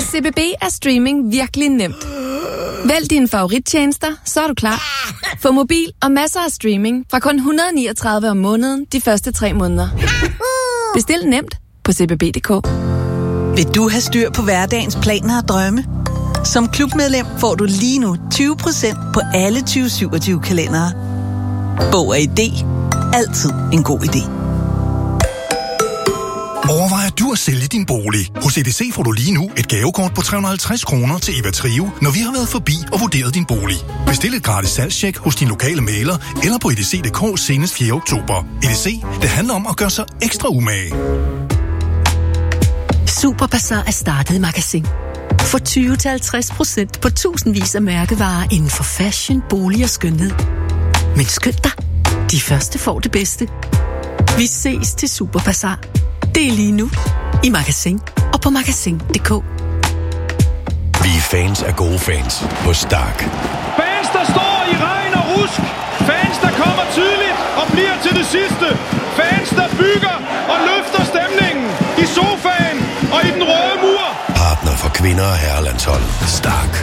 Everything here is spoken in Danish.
Hos CBB er streaming virkelig nemt. Vælg dine favoриttjenester, så er du klar. Få mobil og masser af streaming fra kun 139 om måneden de første 3 måneder. Bestil nemt på cbb.dk. Vil du have styr på hverdagens planer og drømme? Som klubmedlem får du lige nu 20% på alle 2027-kalendere. Bog og ID. Altid en god idé. Overvejer du at sælge din bolig? Hos EDC får du lige nu et gavekort på 350 kroner til Eva Trio, når vi har været forbi og vurderet din bolig. Bestil et gratis salgstjek hos din lokale mægler eller på edc.dk senest 4. oktober. EDC, det handler om at gøre sig ekstra umage. Superbazar er startet i Magasin. Få 20-50% på tusindvis af mærkevarer inden for fashion, bolig og skønhed. Men skynd dig, de første får det bedste. Vi ses til Superbazar. Det er lige nu i Magasin og på magasin.dk. Vi er fans af gode fans hos Stark. Fans, der står i regn og rusk. Fans, der kommer tidligt og bliver til det sidste. Fans, der bygger og løfter stemningen i sofaen og i den røde mur. Partner for kvinder og herrelandshold. Stark.